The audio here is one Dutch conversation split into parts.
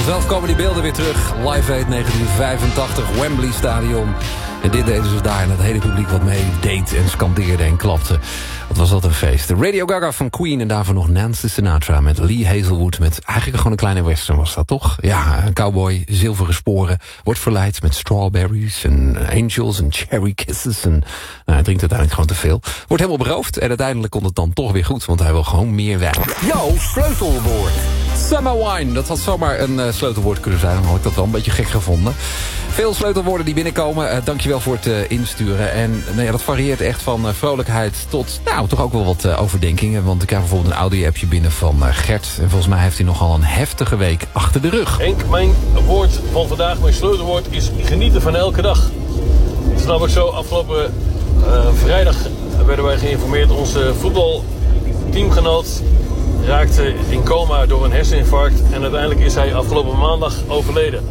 Vanzelf komen die beelden weer terug. Live Aid 1985, Wembley Stadion. En dit deden ze daar en het hele publiek wat mee deed en scandeerde en klapte. Wat was dat een feest. De Radio Gaga van Queen en daarvoor nog Nancy Sinatra met Lee Hazelwood. Met eigenlijk gewoon een kleine western was dat toch? Ja, een cowboy, zilveren sporen, wordt verleid met strawberries en angels en cherry kisses. En hij drinkt uiteindelijk gewoon te veel. Wordt helemaal beroofd en uiteindelijk komt het dan toch weer goed, want hij wil gewoon meer wijn. Jouw sleutelwoord. Summer wine, dat had zomaar een sleutelwoord kunnen zijn. Dan had ik dat wel een beetje gek gevonden. Veel sleutelwoorden die binnenkomen. Dankjewel voor het insturen. En nou ja, dat varieert echt van vrolijkheid tot toch ook wel wat overdenkingen. Want ik krijg bijvoorbeeld een audio-appje binnen van Gert. En volgens mij heeft hij nogal een heftige week achter de rug. Henk, mijn woord van vandaag, mijn sleutelwoord is genieten van elke dag. Dat is namelijk zo, afgelopen vrijdag werden wij geïnformeerd. Onze voetbalteamgenoot raakte in coma door een herseninfarct. En uiteindelijk is hij afgelopen maandag overleden.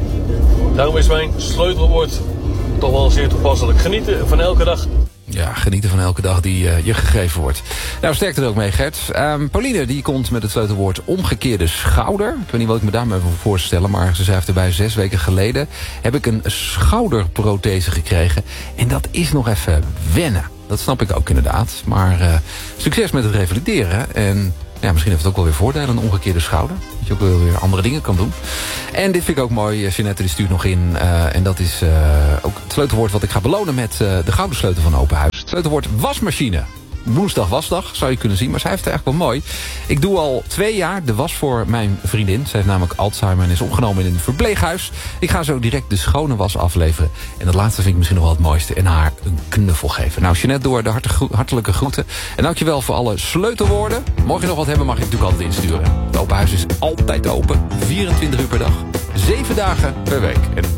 Daarom is mijn sleutelwoord toch wel zeer toepasselijk. Genieten van elke dag. Ja, genieten van elke dag die je gegeven wordt. Nou, sterkte er ook mee, Gert. Pauline, die komt met het sleutelwoord omgekeerde schouder. Ik weet niet wat ik me daarmee voor voorstellen, maar ze zei erbij 6 weken geleden heb ik een schouderprothese gekregen. En dat is nog even wennen. Dat snap ik ook inderdaad. Maar succes met het revalideren. En ja, misschien heeft het ook wel weer voordelen, een omgekeerde schouder. Dat je ook wel weer andere dingen kan doen. En dit vind ik ook mooi. Jeanette die stuurt nog in. En dat is ook het sleutelwoord wat ik ga belonen met de gouden sleutel van Open Huis. Het sleutelwoord wasmachine. Woensdag wasdag, zou je kunnen zien. Maar zij heeft het eigenlijk wel mooi. Ik doe al 2 jaar de was voor mijn vriendin. Ze heeft namelijk Alzheimer en is opgenomen in een verpleeghuis. Ik ga zo direct de schone was afleveren. En dat laatste vind ik misschien nog wel het mooiste. En haar een knuffel geven. Nou, Jeanette, door de hartelijke groeten. En dankjewel voor alle sleutelwoorden. Mocht je nog wat hebben, mag je natuurlijk altijd insturen. Het Open Huis is altijd open. 24 uur per dag. 7 dagen per week. En